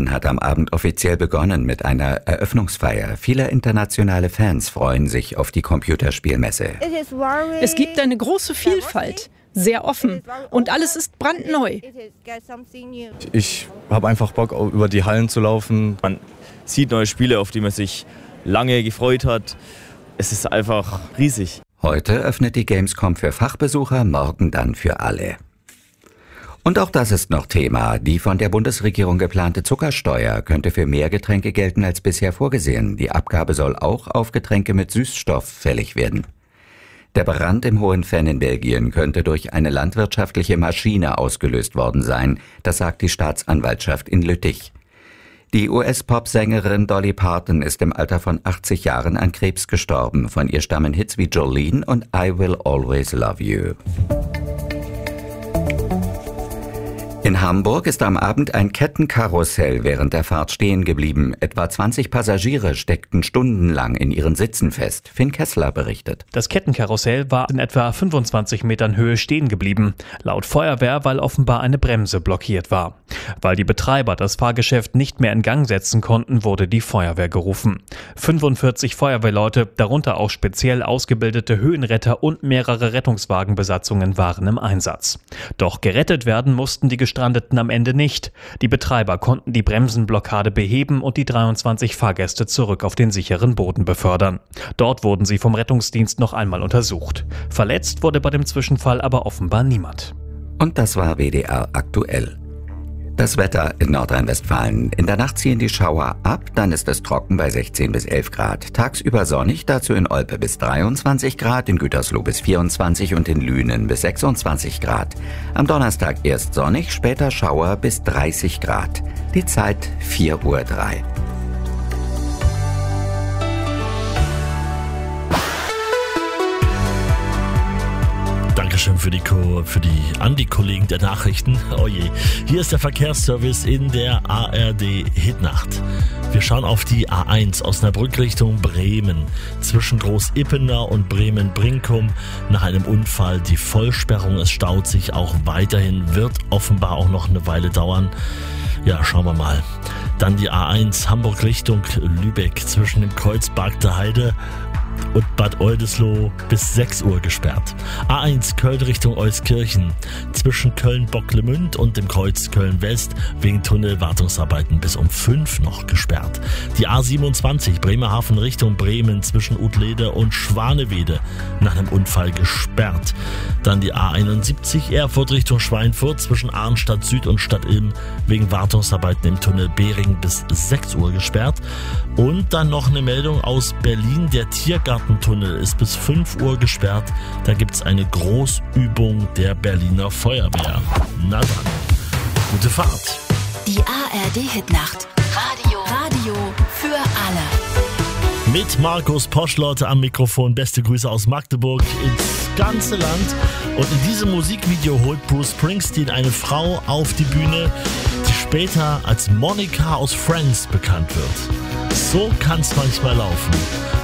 Berlin hat am Abend offiziell begonnen mit einer Eröffnungsfeier. Viele internationale Fans freuen sich auf die Computerspielmesse. Es gibt eine große Vielfalt, sehr offen und alles ist brandneu. Ich habe einfach Bock, über die Hallen zu laufen. Man sieht neue Spiele, auf die man sich lange gefreut hat. Es ist einfach riesig. Heute öffnet die Gamescom für Fachbesucher, morgen dann für alle. Und auch das ist noch Thema. Die von der Bundesregierung geplante Zuckersteuer könnte für mehr Getränke gelten als bisher vorgesehen. Die Abgabe soll auch auf Getränke mit Süßstoff fällig werden. Der Brand im Hohenfenn in Belgien könnte durch eine landwirtschaftliche Maschine ausgelöst worden sein. Das sagt die Staatsanwaltschaft in Lüttich. Die US-Pop-Sängerin Dolly Parton ist im Alter von 80 Jahren an Krebs gestorben. Von ihr stammen Hits wie Jolene und I Will Always Love You. In Hamburg ist am Abend ein Kettenkarussell während der Fahrt stehen geblieben. Etwa 20 Passagiere steckten stundenlang in ihren Sitzen fest. Finn Kessler berichtet. Das Kettenkarussell war in etwa 25 Metern Höhe stehen geblieben. Laut Feuerwehr, weil offenbar eine Bremse blockiert war. Weil die Betreiber das Fahrgeschäft nicht mehr in Gang setzen konnten, wurde die Feuerwehr gerufen. 45 Feuerwehrleute, darunter auch speziell ausgebildete Höhenretter und mehrere Rettungswagenbesatzungen waren im Einsatz. Doch gerettet werden mussten die Gestrandeten am Ende nicht. Die Betreiber konnten die Bremsenblockade beheben und die 23 Fahrgäste zurück auf den sicheren Boden befördern. Dort wurden sie vom Rettungsdienst noch einmal untersucht. Verletzt wurde bei dem Zwischenfall aber offenbar niemand. Und das war WDR aktuell. Das Wetter in Nordrhein-Westfalen. In der Nacht ziehen die Schauer ab, dann ist es trocken bei 16 bis 11 Grad. Tagsüber sonnig, dazu in Olpe bis 23 Grad, in Gütersloh bis 24 und in Lünen bis 26 Grad. Am Donnerstag erst sonnig, später Schauer bis 30 Grad. Die Zeit 4:03 Uhr. Dankeschön an die Kollegen der Nachrichten. Oh je. Hier ist der Verkehrsservice in der ARD Hitnacht. Wir schauen auf die A1 Osnabrück Richtung Bremen. Zwischen Groß-Ippener und Bremen-Brinkum nach einem Unfall die Vollsperrung. Es staut sich auch weiterhin, wird offenbar auch noch eine Weile dauern. Ja, schauen wir mal. Dann die A1 Hamburg Richtung Lübeck zwischen dem Kreuz Bargter Heide und Bad Oldesloe bis 6 Uhr gesperrt. A1 Köln Richtung Euskirchen zwischen Köln-Bocklemünd und dem Kreuz Köln-West wegen Tunnelwartungsarbeiten bis um 5 noch gesperrt. Die A27 Bremerhaven Richtung Bremen zwischen Utlede und Schwanewede nach einem Unfall gesperrt. Dann die A71 Erfurt Richtung Schweinfurt zwischen Arnstadt Süd und Stadt Ilm wegen Wartungsarbeiten im Tunnel Behring bis 6 Uhr gesperrt. Und dann noch eine Meldung aus Berlin. Der Tiergartentunnel ist bis 5 Uhr gesperrt. Da gibt es eine Großübung der Berliner Feuerwehr. Na dann, gute Fahrt. Die ARD Hitnacht. Radio für alle. Mit Markus Poschlotte am Mikrofon. Beste Grüße aus Magdeburg ins ganze Land. Und in diesem Musikvideo holt Bruce Springsteen eine Frau auf die Bühne, die später als Monica aus Friends bekannt wird. So kann's manchmal laufen.